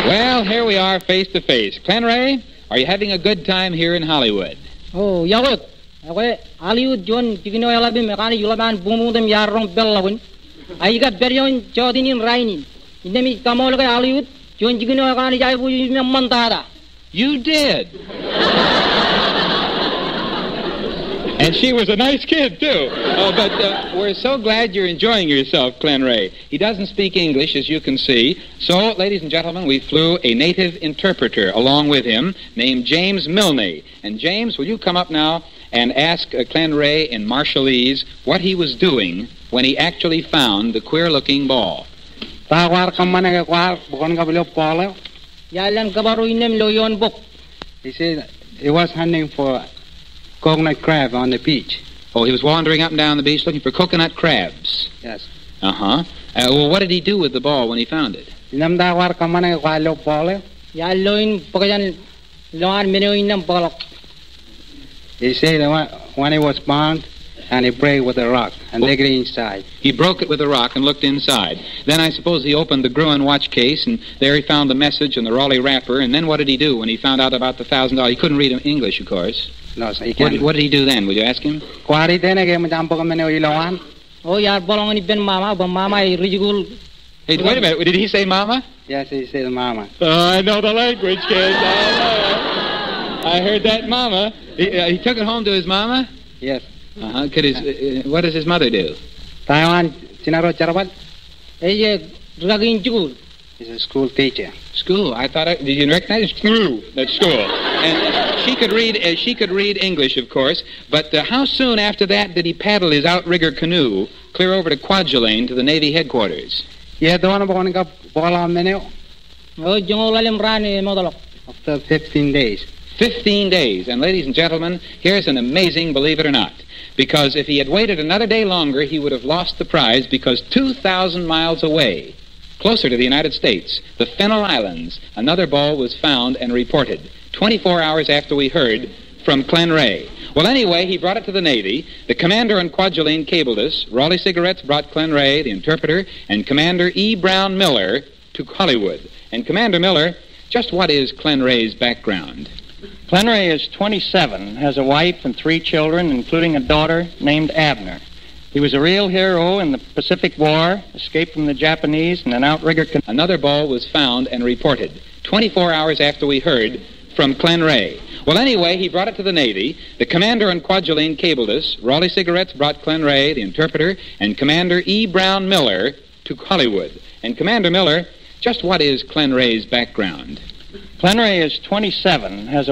Well, here we are face to face. Glen Ray, are you having a good time here in Hollywood? Oh, yagot. Ako Hollywood John, tigino yalabi mekani yulaban bumudem yarong bellawin. Ayiga beryon jodinin rainin. Indemi kamol kay Hollywood, John tigino yakani jaibu mantada. You did. And she was a nice kid, too. But we're so glad you're enjoying yourself, Glen Ray. He doesn't speak English, as you can see. So, ladies and gentlemen, we flew a native interpreter along with him named James Milne. And, James, will you come up now and ask Glen Ray in Marshallese what he was doing when he actually found the queer-looking ball? Yalan kabaru inem loyon book. He said he was hunting for coconut crab on the beach. Oh, he was wandering up and down the beach looking for coconut crabs. Yes. Uh-huh. Well, what did he do with the ball when he found it? Yaloin pagayan loan minoin nam bolok. He said when he was bound, and he broke with a rock and looked inside. He broke it with a rock and looked inside. Then I suppose he opened the Gruen watch case, and there he found the message and the Raleigh wrapper. And then what did he do when he found out about the $1,000? He couldn't read English, of course. No, sir, he can't. What did he do then? Will you ask him? Oh, yar bolong ben mama, but mama rigul. Hey, wait a minute. Did he say mama? Yes, he said mama. I know the language, kid. I heard that mama. He took it home to his mama? Yes. Uh-huh. What does his mother do? Taiwan, Chinaro Charabal. He's a school teacher. School? Did you recognize? School. That's school. And she could read English, of course, but how soon after that did he paddle his outrigger canoe clear over to Kwajalein to the Navy headquarters? Yeah, the one going to ball on menu. After 15 days. 15 days. And ladies and gentlemen, here's an amazing, believe it or not, because if he had waited another day longer, he would have lost the prize, because 2,000 miles away, closer to the United States, the Fennel Islands, another ball was found and reported 24 hours after we heard from Glen Ray. Well, anyway, he brought it to the Navy. The commander on Kwajalein cabled us. Raleigh Cigarettes brought Glen Ray, the interpreter, and Commander E. Brown Miller to Hollywood. And Commander Miller, just what is Glen Ray's background? Glen Ray is 27, has a wife and 3 children, including a daughter named Abner. He was a real hero in the Pacific War, escaped from the Japanese in an outrigger canoe. Another ball was found and reported 24 hours after we heard from Glen Ray. Well, anyway, he brought it to the Navy. The commander on Kwajalein cabled us. Raleigh Cigarettes brought Glen Ray, the interpreter, and Commander E. Brown Miller to Hollywood. And Commander Miller, just what is Glen Ray's background? Glen Ray is 27, has a